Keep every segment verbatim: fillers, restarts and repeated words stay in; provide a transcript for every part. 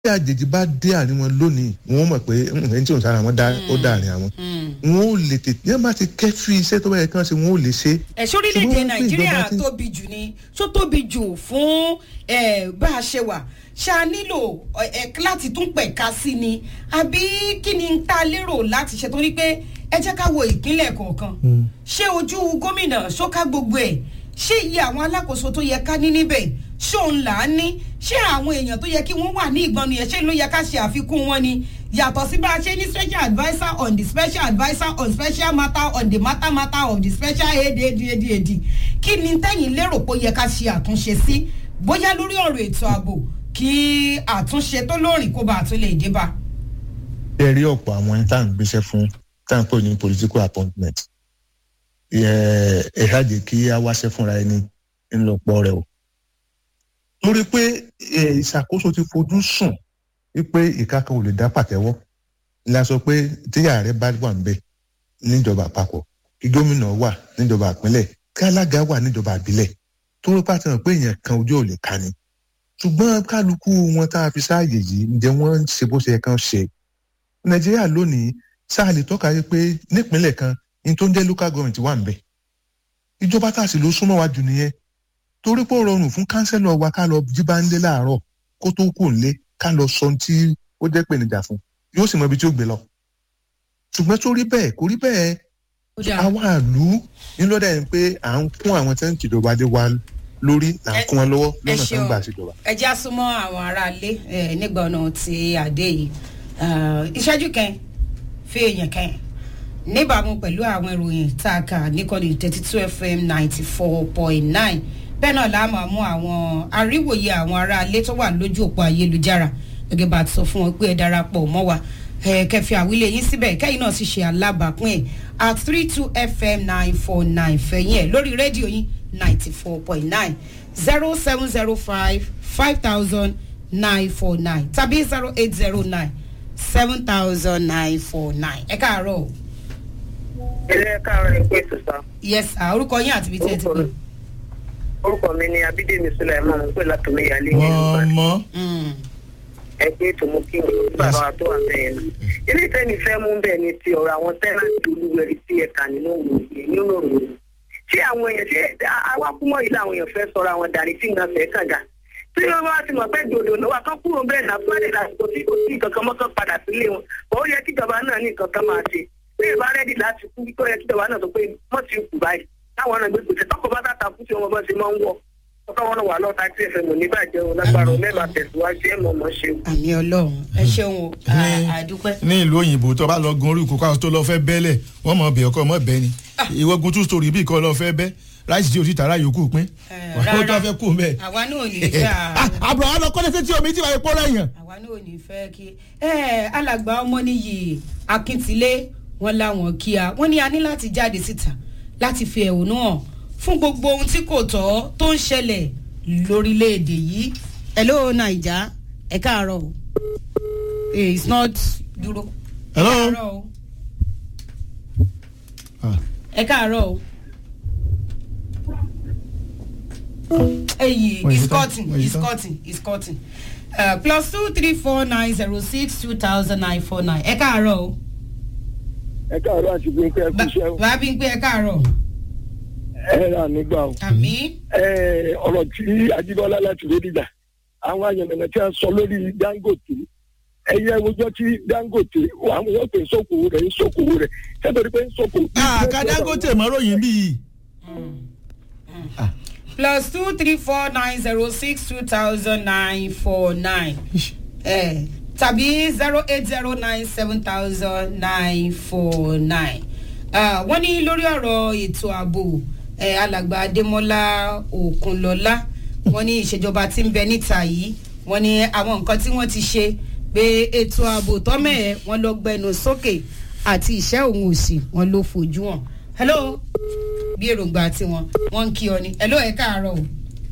àjèjì bá dé àárín wọn lónìí wọn mọ̀ pé ẹni tí òun sára wọn ó dá àárín àwọn wọn ò lè tètè yẹn bá ti kẹ́fì iṣẹ́ tó bá yẹ kí wọ́n ṣe wọn ò lè ṣe. ẹ̀ṣọ́ orílẹ̀-èdè nàìjíríà tóbi jù ni tó tóbi jù fún bá a ṣe wà ṣá nílò láti tún pẹ̀ka sí ni àbí kí ni tá a lérò láti ṣe torí pé ẹ jẹ́ ká wo ìpínlẹ̀ kọ̀ọ̀kan ṣé ojú gómìnà ṣóká gbogbo ẹ̀ ṣé iye àwọn alákòóso tó yẹ ká ní níbẹ̀ ṣóun là á ní ṣé àwọn èèyàn tó yẹ kí wọ́n wà ní ìgbọ́nu yẹn ṣé ló yẹ ká ṣe àfikún wọn ni yàtọ̀ sí bá a ṣe ní special adviser on the special adviser on special matter on the matter matter of the special aid aid aid aid kí ni tẹ́yìn lérò pé ó yẹ ká ṣe àtúnṣe sí bóyá lórí ọ̀rọ̀ ètò ààbò kí àtúnṣe tó lóòrìn kó bá a tún lè dé bá. ẹ rí ọ̀pọ̀ àwọn ẹni tá à ń gbéṣẹ́ fún tá à ń pè ní political appointment ẹ ṣáàjì kí a wáṣẹ́ fúnra ẹni ńlọpọ̀ rẹ o torí pé ìṣàkóso ti fojú sùn wípé ìka kan ò lè dá pàtẹ́wọ́ la sọ pé tí ààrẹ bá wà ń bẹ níjọba àpapọ̀ kí gómìnà wà níjọba ìpínlẹ̀ kí alága wà níjọba ìbílẹ̀ tó ló pàtẹ́ hàn pé èèyàn kan ojú ò lè ká ni ṣùgbọ́n kálukú wọn tá a fi sáàyè yìí ǹjẹ́ wọ́n ń ṣe bó ṣe yẹ kán ṣe nàìjíríà lónìí sáà lè tọ́ka yẹ pé nípínlẹ̀ kan ní tó ń jẹ́ local government wà ń bẹ ìjọba tá a sì ló súnmọ́ wa jù nìyẹn torí pé ó rọrùn fún kánsẹ́lọ̀ wa ká lọ jí bá ń lé láàárọ̀ kó tó kù ń lé ká lọ sọ tí ó jẹ́ pèníjà fún yóò sì mọ ibi tí ó gbé lọ ṣùgbọ́n tó rí bẹ́ẹ̀ kò rí bẹ́ẹ̀ àwọn àlù nílọ́dà yẹn pé à ń kún àwọn tẹ́ ń tìjọba dé wa lórí là ń kún wọn lọ́wọ́ lọ́nà tó ń gbà síjọba. ẹ já súnmọ́ àwọn aráalé nígbà ọ̀nà tí àdé yìí ìṣẹ́jú kan fi èèyàn kan níbàámu pẹ̀lú àwọn ìròyìn tá a kà níkànnì thirty two f m ninety four point nine bẹ́ẹ̀ náà la máa mú àwọn àríwòye àwọn aráalé tó wà lójú òpó ayélujára gẹ́gẹ́ bá a ti sọ fún wọn pé ẹ darapọ̀ mọ́ wa kẹfì àwílé yín síbẹ̀ kẹ́yìn náà sì ṣe alábàápín ẹ̀ at three two f m nine four nine fẹ̀yìn ẹ̀ lórí rédíò yín ninety four point nine zero seven zero five five thousand nine four nine tàbí zero eight zero nine seven thousand nine four nine ẹ káàárọ̀. ilé káàárọ̀ ẹ̀ pé sísá. yes sir orúkọ yín àti ibi tí ẹ ti pè. orúkọ mi ni abídèmí sulaiman ń pè látòmí ìyáálé yẹn. mọ́mọ́. ẹ pé tòmó kí n bàbá wa tó wà bẹ́ẹ̀ ni. ilé ìfẹ́ mi fẹ́ mú bẹ́ẹ̀ ni ti ọ̀rọ̀ àwọn tẹ́láǹtì olúwẹ̀rí sí ẹ̀ka nínú nínú òrùn. tí àwọn èèyàn ṣe awákúmọ̀ yìí làwọn èèyàn fẹ́ sọ̀rọ̀ àwọn dàrí tí nǹkan fẹ́ kàn ga. tí wọ́n bá ti mọ̀ pé dòdò náà wà kán kúrò bẹ́ẹ̀ náà fúlẹ̀ lásìkò tí kò sí nǹkan kan mọ́kàn padà sílé wọn. ó yẹ kíjọba náà ní nǹkan kan máa ṣe. bí ìbá rẹ́dì láti kú kó yẹ kíjọba náà sọ pé wọ́n ti kù báyìí. táwọn náà gbé gbèsè tọkọ bá tàkà kú sí wọn bá ṣe máa ń wọ ọkọ wọn wà lọ́ta tí ẹ fẹ́ mọ̀ níbàjẹ́ o lágbára mẹ́ta tẹ̀síwájú ẹ̀ mọ̀ mọ̀ ṣe. àmì ọlọ́run ẹ ṣeun o àdúpẹ́. ní ìlú òyìnbó tó bá lọ gun orí ìkókó àwọn tó lọ fẹ́ bẹ́lẹ̀ wọ́n mọ̀ bẹ̀ ọkọ mọ̀ bẹ́ ni ìwọ gun two story bí kan lọ fẹ́ bẹ́ láìsí tí o ti tààrà yòókù pín wọ́n tó fẹ́ kú mẹ́. àwa náà ò ní fẹ́ àbúrò àwọn ọkọ lẹ́sẹ̀ tí omi ti wáyé pọ́ lẹ́yìn. àwa náà ò ní fẹ́ kí alàgbà ọmọ níyì akíntìlé wọn láwọn kíá wọn ní a ní láti jáde síta láti fi ẹ̀hónú hàn fún gbogbo ohun tí kò tọ́ tó ń ṣẹlẹ̀ lórílẹ̀‐èdè yìí. hello naija ẹ káàárọ̀ o eh it's not dúró. hello ẹ káàárọ̀ o. ẹ káàárọ̀ o. eyi it's cutting it's cutting it's cutting uh, plus two three four nine zero six two thousand nine four nine ẹ káàárọ̀ o. ẹ káàárọ̀ àti Bímpé ẹ kú iṣẹ́ o. bá Bímpé ẹ káàárọ̀. ẹ rà nígbà o. àmì. ọ̀rọ̀ tí Ajíbọ́lá láti Rédíjà àwọn àyànnà tí a sọ lórí Dangote ẹyẹ ewújọ tí Dangote àwọn yóò pè sókòwò rẹ̀ sókòwò rẹ̀ sẹ́tọ̀rí pé sókòwò. àká Dangote mọ́ròyìn bíi. plus two three four nine zero six two thousand nine four nine tàbí zero eight zero nine seven thousand nine four nine. wọ́n ní lórí ọ̀rọ̀ ètò ààbò alàgbà Adémọ́lá Òkunlọ́lá wọ́n ní ìṣèjọba tí ń bẹ níta yìí wọ́n ní àwọn nǹkan tí wọ́n ti ṣe pé ètò ààbò tọ́mẹ̀ wọ́n lọ gbẹnu sókè àti ìṣẹ́ òun òsì wọ́n ló fojú hàn. hello bí èròǹgbà tiwọn wọ́n ń kí ọ ni. hello ẹ káàárọ̀ o.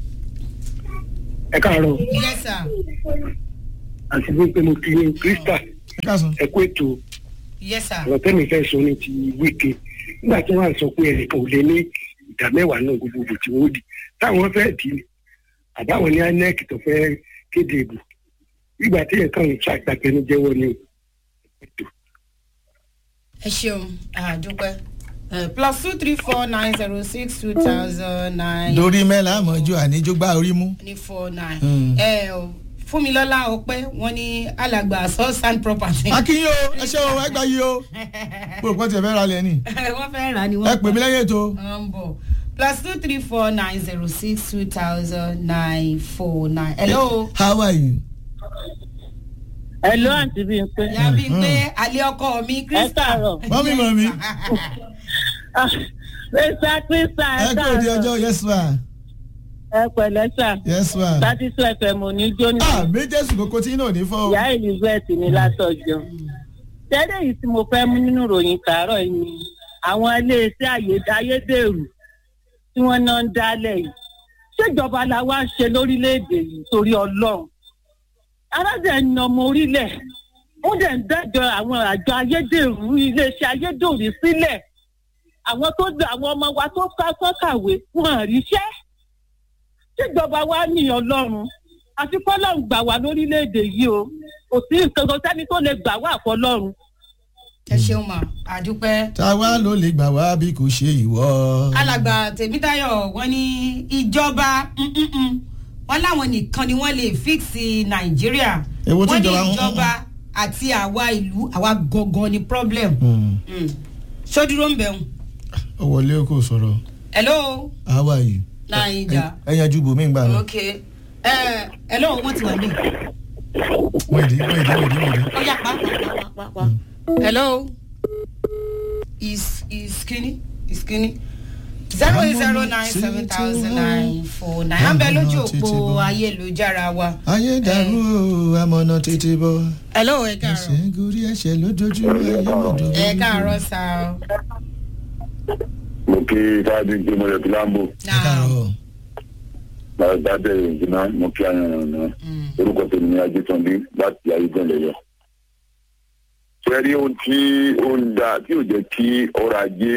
ẹ káàárọ̀. yes sir. àti Bímpé mo kí ni Krista ẹ kú ètò. yes sir. ọ̀rọ̀ tẹ́mi fẹ́ sọ ní ti Wike nígbà tí wọ́n sọ pé ẹnìkan ò lé ní ìdá mẹ́wàá náà gbogbo ìbò tí wọ́n dì táwọn fẹ́ dì í àbáwọn ní I N E C tó fẹ́ kéde ìbò ìgbà tí ẹ̀ka ń ṣàgbàgbẹ́nu jẹ́wọ́ ni. ẹ ṣeun àdúpẹ́ plus two three four nine zero six two thousand nine. lórí mẹ́la mọ́jú àníjógbá orí mú. ní four nine. ẹ ò fúnmilọ́lá ọpẹ́ wọn ní alàgbà source and property. akínyó ẹ ṣe o ẹgbà yìí o kó o pọ́ tiẹ̀ fẹ́ ra lẹ̀ ni. wọ́n fẹ́ rà ni wọ́n. ẹ pè mí lẹ́yìn ètò. wọ́n ń bọ̀ plus two three four nine zero six two thousand nine four nine. hello. how are you. hello àǹtí Bímpé. ìyá Bímpé alẹ́ ọkọ mi Krista. ẹ káàárọ̀. mọ́mí mọ́mí. Krista Krista ẹ ẹ kò di ọjọ́ yes ma. ẹ pẹ̀lẹ́ sà. yes ma. thirty two fm ò ní jó ní. ah méjèèjì kókó tí náà ní fọ́. ìyá Elizabeth ní látọ̀jọ́. tẹ́lẹ̀ yìí tí mo fẹ́ mú nínú ìròyìn tààrọ̀ yìí ni àwọn iléeṣẹ́ ayédèrú tí wọ́n náà ń dálẹ̀ yìí. ṣèjọba la wá ń ṣe lórílẹ̀‐èdè yìí torí Ọlọ́run. aráàlú ẹni ọmọ orílẹ̀ ó dẹ̀ ń dájọ́ àwọn àjọ ayédèrú iléeṣẹ́ ayédèrú sílẹ̀. àwọn tó dé àwọn ọmọ wa tó ká sọ́kàwé wọn àríṣẹ́. ṣèjọba wa ní Ọlọ́run àti kọ́lọ́run gbà wá lórílẹ̀‐èdè yìí o kò sí nǹkan kan sẹ́ni tó lè gbà wá àfọlọ́run. ẹ ṣeun ma àdúpẹ́. táwa ló lè gbà wá bí kò ṣe ìwọ. alàgbà Tèmítáyọ̀ wọ́n ní ìjọba wọ́n láwọn nìkan ni wọ́n lè fíìsì Nàìjíríà. èwo tí wọ́n ní ìjọba ìjọba àti àwa ìlú àwa gangan ni problem. ṣódúró ń bẹ̀rù. ó wọlé kò sọ̀rọ̀. hello. how are you. naija. ẹ yanjú bòmí gbà náà. ok ẹ hello wọ́n ti wà ní. wéèdì wéèdì wéèdì wéèdì. ó yá pa pa pa pa. hello. is is kini is kini. zero eight zero nine seven thousand nine four nine. à ń bẹ lójú òpó ayélujára wa. ayé dàrú amọ̀nà tètè bọ̀. hello ẹ káàárọ̀. ẹsẹ̀ gorí ẹsẹ̀ lójoojúmọ́ ayé mọ̀dọ̀. ẹ káàárọ̀ sá o. mo kí káàdì gbé mọ́lẹ̀ tó láǹbò. ẹ káàárọ̀. bàbá bẹ̀rẹ̀ ìjìnà mo kí àyàn náà orúkọ tèmi ní Ajétúndé láti ayégbọ́nlẹ̀ yọ. sẹ́rí ohun tí ó ń da tí ò jẹ́ kí ọrọ̀ ajé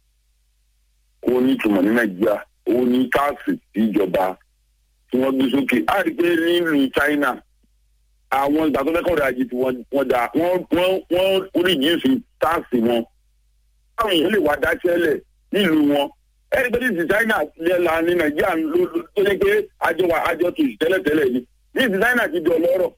kó nítumọ̀ ní Nàìjíríà ó ní káàsì tí ìjọba tí wọ́n gbé sókè. á rí i pé nílùú China àwọn ìgbà tó fẹ́kọ̀ọ́ ọrọ̀ ajé tí wọ́n dá wọ́n wọ́n reduce táàsì wọn. báwọn èèyàn lè wá dáṣẹ́lẹ̀ nílùú wọn. ẹni pé ní China lẹ́la ní Nàìjíríà tó jẹ́ pé àjọ wa àjọ tó tẹ́lẹ̀tẹ́lẹ̀ ni. ní China ti di ọlọ́rọ̀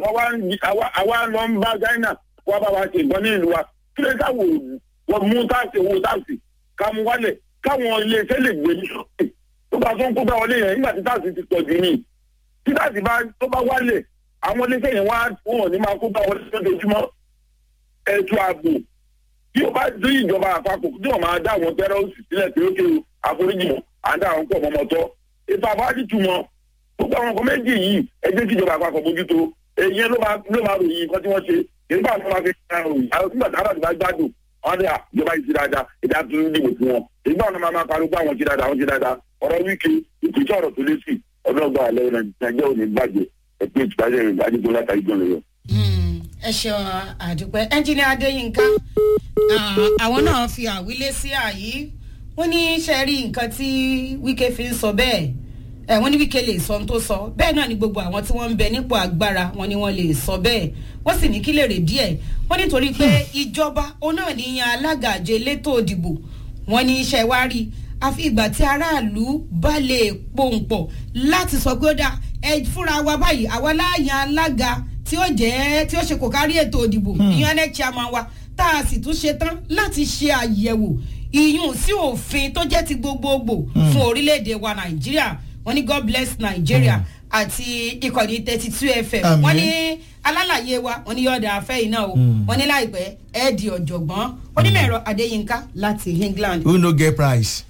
àwa lọ ń bá China wá bá wa ṣe ìbọn ní ìlú wa kí ló káwọ wọn mú táàsì owó táàsì ká mú wálẹ̀ káwọn iléeṣẹ́ lè gbé ní sọ́kè tó bá tó ń kó bá wọlé yẹn nígbà tí táàsì ti pọ̀ jù ní tí táàsì bá tó bá wálẹ̀ àwọn iléeṣẹ́ yẹn wá wọn ní máa kó bá wọlé lójoojúmọ́ ẹ̀tù ààbò tí ó bá dé ìjọba àpapọ̀ tí wọ́n máa dá àwọn tẹ́rọ̀sì sílẹ̀ tí ó ké àforíjì wọn à ń dá àwọn pọ̀ mọ́mọ́tọ́ ètò àbájútù wọn gbogbo àwọn nǹkan méjì yìí ẹ jẹ́ kí ìjọba àpapọ̀ bójútó èyí ló máa ròyìn nǹkan tí wọ́n ṣe nígbà tó máa fi ṣe àròyìn àwọn nígbà tí aráàlú bá gbádùn wọn ní àjọba yìí ti dáadáa ìdá tó ń dìbò fún wọn ìgbà wọn máa máa pariwo pé àwọn ti dáadáa àwọn ti dáadáa ọ̀rọ̀ wíkẹ́ ìpìtẹ́ ọ̀rọ̀ tó lé sí ọlọ́gbà alẹ́ nàìjíríà ò ní gbàgbé ẹ̀pẹ́ ìtìpájẹ́ ìgbàdìgbò látàrí gbọ̀n lọ. ẹ ṣeun àdúpẹ́ ẹnjìnìá Adéyínká àwọn náà fi àwílé sí àyí wọ́n ní ṣe rí nǹkan tí Wike fi ń sọ bẹ́ẹ̀ ẹ wọ́n ní Wike lè sọ ohun tó sọ bẹ́ẹ̀ náà ni gbogbo àwọn tí wọ́n ń bẹ nípò agbára wọ́n ní wọ́n lè sọ bẹ́ẹ̀ wọ́n sì ní kí lè rè díẹ̀ wọ́n nítorí pé ìjọba òun náà ní yan alága àjọ elétò òdìbò wọ́n ní iṣẹ́ wá rí àfi ìgbà tí aráàlú bá lè pohùnpọ̀ láti sọ pé ó dá ẹ fúnra wa báyìí àwa láàyàn alága tí ó jẹ́ tí ó ṣe kò kárí ètò òdìbò ìyẹn ẹ̀ chairman wa tá a sì tún ṣe tán láti ṣe àyẹ̀wò ìyún sí òfin tó jẹ́ ti gbogbogbò fún orílẹ̀-èdè wa Nàìjíríà wọ́n ní God bless Nigeria àti ìkànnì thirty two F M wọ́n ní alálàyé wa wọ́n ní yọ̀ọ̀dà afẹ́ iná o wọ́n ní láìpẹ́ ẹ̀ di ọ̀jọ̀gbọ́n onímọ̀-ẹ̀rọ Adéyínká láti England. who no get price.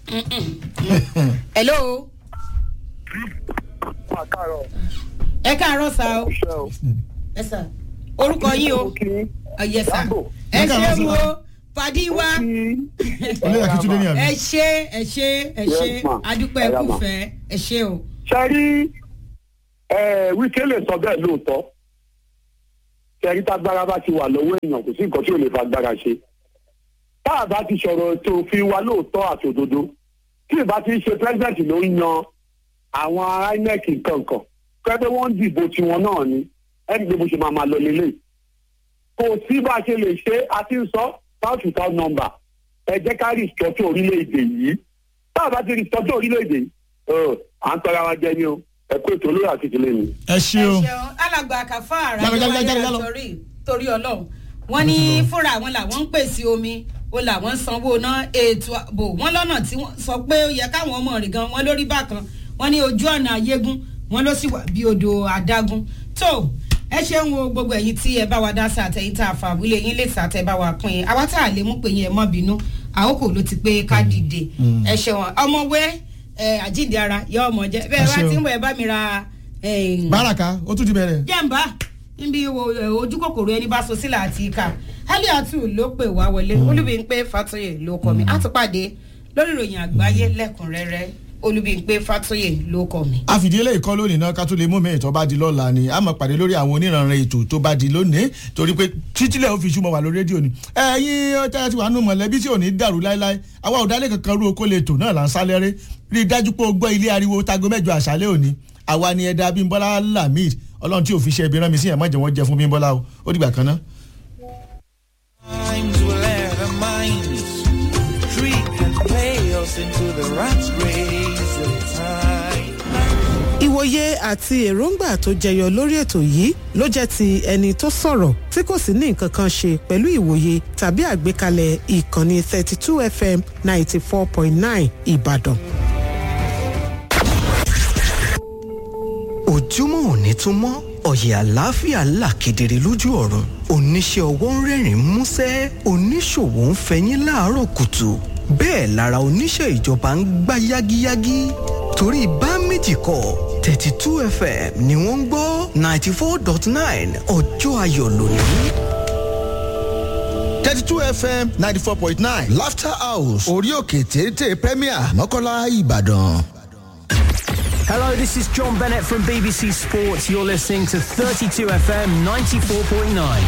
hello. ẹ káàárọ̀ sá o. ẹ sà orúkọ yín o. ẹ sà ẹ ṣe wo pàdí wa. ẹ ṣe ẹ ṣe ẹ ṣe adúpẹ́ kúfẹ́ ẹ ṣe o. sẹ́rí Wike lè sọ bẹ́ẹ̀ lóòótọ́ sẹ́rí tágbára bá ti wà lọ́wọ́ èèyàn kò sí nǹkan tí ò lè fagbára ṣe. tá a bá ti sọ̀rọ̀ ètò òfin wa lóòótọ́ àtòdodo tí ìbá ti ń ṣe president ló ń yan àwọn I N E C kankan pẹ́pẹ́ wọ́n ń dìbò tiwọn náà ni ẹni pé mo ṣe máa máa lọ lélẹ̀ kò sí bá a ṣe lè ṣe a ti ń sọ south without number ẹ jẹ́ ká rí ìtọ́jú orílẹ̀-èdè yìí tá a bá ti rí ìtọ́jú orílẹ̀-èdè yìí à ń tọ́ra wa jẹ ní o ẹ kó ètò olóyè àti ìdílé mi. ẹ ṣe o. ẹ ṣeun alàgbà kàfá àrà torí torí ọlọ́run wọ́n ní fúnra àwọn làwọn ń pèsè omi ó làwọn ń sanwó ná ètò ààbò wọn lọ́nà tí wọ́n sọ pé ó yẹ káwọn ọmọ rìn gan wọn lórí bákan wọ́n ní ojú ọ̀nà ayégún wọn ló sì wà bí odò adágún tó ẹ ṣeun o gbogbo ẹ̀yin tí ẹ bá wa dá sí àtẹ̀yìn tá a fà wílé yín lè sàtẹ̀ bá wa pín in àwa tá a lè mú pé yín ẹ mọ́ bínú àókò ló ti pé ká dìde ẹ ṣeun ọmọwé ẹ àjíǹde ara yọ ọmọ jẹ bẹ́ẹ̀ wá tí ń bọ̀ ẹ bá mi ra. báràkà ó tún ti bẹ̀rẹ̀. jẹ́ǹbá níbi ojú kòkòrò ẹni bá so sílẹ̀ àti ìka Aliatu ló pè wá wọlé Olúbímpé Fátóyè ló kọ mi á tún pàdé lórí ìròyìn àgbáyé lẹ́kùnrẹ́rẹ́ Olúbímpé Fátóyè ló kọ mi. àfìdílé ìkọ́ lónìí náà ká tó lè mú mi ìtọ́ bá di lọ́la ni a máa pàdé lórí àwọn oníranran ètò tó bá di lónìí torí pé títílẹ̀ ó fi ṣúmọ̀ wà lórí rédíò ni. ẹ̀yin ọ̀tá ti wà nù mọ̀lẹ́bí tí ò ní dàrú láéláé àwa ò dálé kankan rú okó lè tò náà là ń sálẹ́rẹ́ rí i dájú pé o gbọ́ ilé ariwo tago mẹ́jọ àṣálẹ́ òní àwa ni ẹ̀dá Bímbọ́lá Lamid Ọlọ́run tí ò fi ṣe ẹbí rán mi sí ẹ̀ mọ́jẹ̀ wọ́n jẹ fún Bímbọ́lá o ó dìgbà kan náà. ìwòye àti èròǹgbà tó jẹyọ lórí ètò yìí ló jẹ́ ti ẹni tó sọ̀rọ̀ tí kò sì ní nǹkan kan ṣe pẹ̀lú ìwòye tàbí àgbékalẹ̀ ìkànnì thirty two F M ninety four point nine Ìbàdàn. ojúmọ́ òní tún mọ́ ọ̀yẹ̀ àlàáfíà là kedere lójú ọ̀run oníṣẹ́ ọwọ́ ń rẹ́rìn músẹ́ oníṣòwò ń fẹyín láàárọ̀ kùtù bẹ́ẹ̀ lára oníṣẹ́ ìjọba ń gbá yágíyágí torí bá méjì kọ́ thirty two F M ni wọ́n ń gbọ́ ninety four dot nine ọjọ́ ayọ̀ lónìí. thirty two F M ninety four point nine Laughter House orí òkè téńté Premier Mọ́kọ́lá Ìbàdàn. Hello, this is John Bennett from B B C Sports. You're listening to thirty-two F M ninety-four point nine.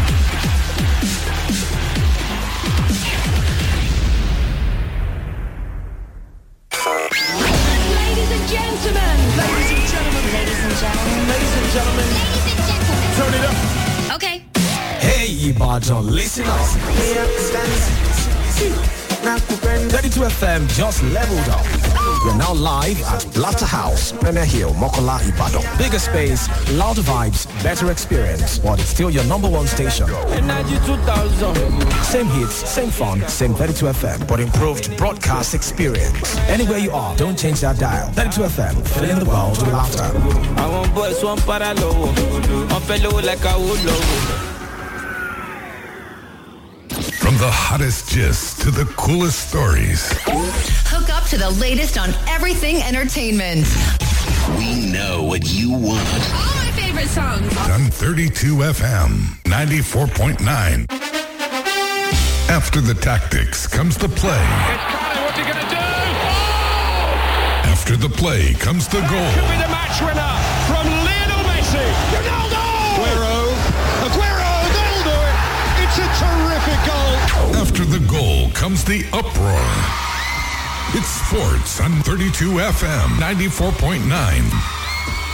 Ladies and gentlemen. Ladies and gentlemen. Ladies and gentlemen. Ladies and gentlemen. Ladies and gentlemen. Turn it up. Okay. Hey, Ibadan, listen up. thirty-two F M just leveled up. We're now live at Laughter House, Premier Hill, Mokola, Ibadan. Bigger space, louder vibes, better experience, but it's still your number one station. Energy two thousand. Same hits, same fun, same thirty-two F M, but improved broadcast experience. Anywhere you are, don't change that dial. thirty-two F M, filling the world with laughter. I want boys, one paralo. I'm fellow like I would love. From the hottest gist to the coolest stories. Hook up to the latest on everything entertainment. We know what you want. All my favorite songs. On thirty-two F M, ninety-four point nine. After the tactics comes the play. It's Carter, what's he going to do? Oh! After the play comes the goal. Could be the match winner from Lionel Messi. Ronaldo! Aguero. Aguero, they'll do it. It's a terrific goal. After the goal comes the uproar. It's sports on thirty-two F M ninety-four point nine.